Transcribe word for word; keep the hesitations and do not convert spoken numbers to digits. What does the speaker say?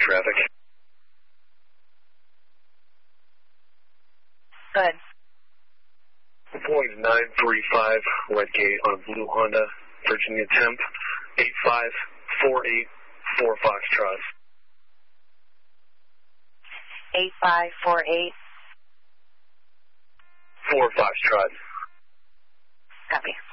traffic. Go ahead. Point nine three five, red gate on blue Honda, Virginia temp, eight five four eight four Foxtrot. eight five four eight. four Foxtrot. Copy.